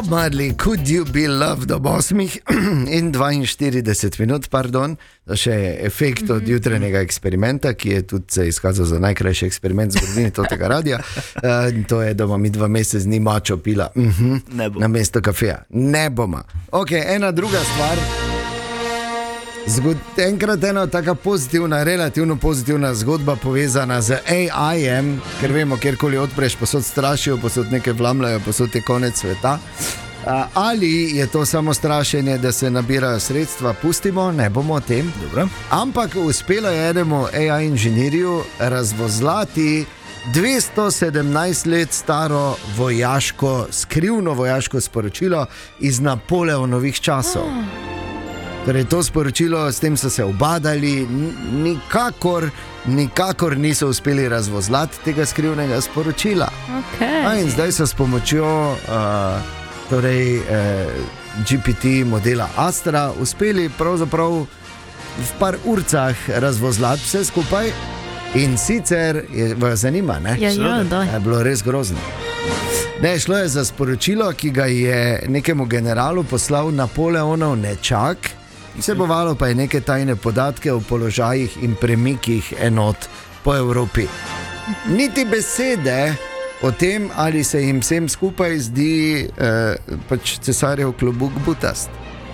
Marley, Could You Be Loved ob 8:42 minut, pardon, to še je efekt od jutranjega eksperimenta, ki je tudi se izkazal za najkrajši eksperiment v zgodovini tega radia. To je, da bomo mi 2 mesece z njim mačo pila. Ne bom. Na mesto kafeja. Ne bomo. Ok, ena druga stvar. Enkrat ena taka pozitivna, relativno pozitivna zgodba povezana z AI-jem, ker vemo, kjerkoli odpreš, posod strašijo, posod nekaj vlamljajo, posod je konec sveta. Ali je to samo strašenje, da se nabirajo sredstva, pustimo, ne bomo o tem. Dobro. Ampak uspelo je enemu AI inženirju razvozlati 217 let staro vojaško, skrivno vojaško sporočilo iz Napoleonovih časov. Torej, to sporočilo, s tem so se ubadali, nikakor niso uspeli razvozlati tega skrivnega sporočila. Okay. In zdaj so s pomočjo GPT modela Astra uspeli pravzaprav v par urcah razvozlati vse skupaj. In sicer, vas zanima, ne? Ja, da. Je bilo res grozno. Ne, šlo je za sporočilo, ki ga je nekemu generalu poslal Napoleonov nečak. Vsebovalo pa je neke tajne podatke o položajih in premikih enot po Evropi. Niti besede o tem, ali se jim vsem skupaj zdi pač cesarjev klobuk butast.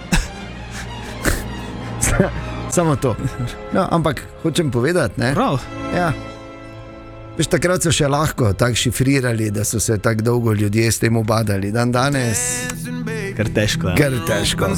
Samo to. No, ampak hočem povedati, ne? Prav. Ja. Veš, takrat so še lahko tako šifrirali, da so se tako dolgo ljudje s tem ubadali. Dan danes Kar težko. Kar težko.